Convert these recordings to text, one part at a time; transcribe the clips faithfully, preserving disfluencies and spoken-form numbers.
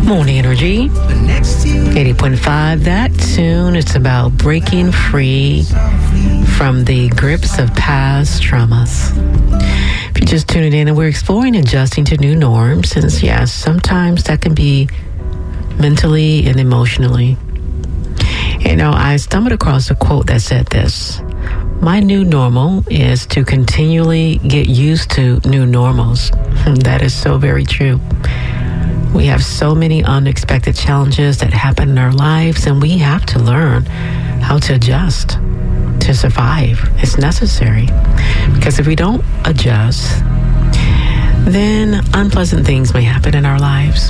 Morning Energy, eighty point five. That tune, it's about breaking free from the grips of past traumas. If you're just tuning in, and we're exploring adjusting to new norms, since yes, sometimes that can be mentally and emotionally. You know, I stumbled across a quote that said this: my new normal is to continually get used to new normals. That is so very true. We have so many unexpected challenges that happen in our lives, and we have to learn how to adjust to survive. It's necessary, because if we don't adjust, then unpleasant things may happen in our lives.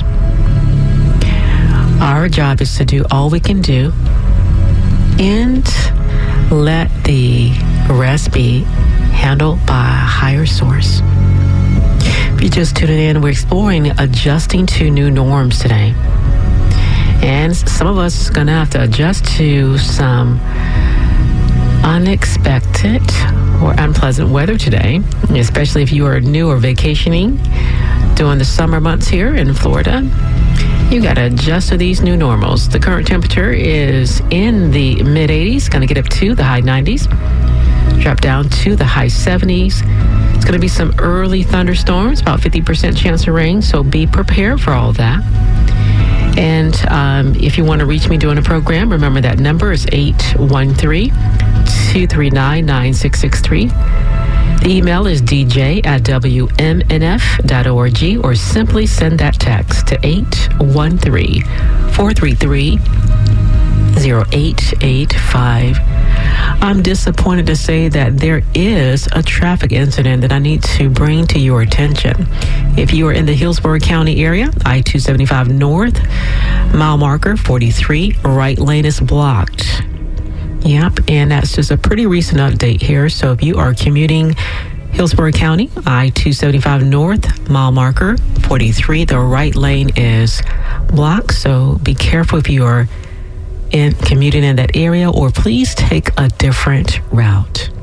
Our job is to do all we can do and let the rest be handled by a higher source. If you're just tuning in, we're exploring adjusting to new norms today. And some of us are going to have to adjust to some unexpected or unpleasant weather today, especially if you are new or vacationing during the summer months here in Florida. You got to adjust to these new normals. The current temperature is in the mid eighties, going to get up to the high nineties, drop down to the high seventies. It's going to be some early thunderstorms, about fifty percent chance of rain, so be prepared for all that. And um, if you want to reach me during the program, remember that number is eight one three, two three nine, nine six six three. The email is d j at w m n f dot org, or simply send that text to eight one three, four three three, zero eight eight five. I'm disappointed to say that there is a traffic incident that I need to bring to your attention. If you are in the Hillsborough County area, I two seventy-five North, mile marker forty-three, right lane is blocked. Yep, and that's just a pretty recent update here. So if you are commuting Hillsborough County, I two seventy-five North, mile marker forty-three, the right lane is blocked. So be careful if you are in commuting in that area, or please take a different route.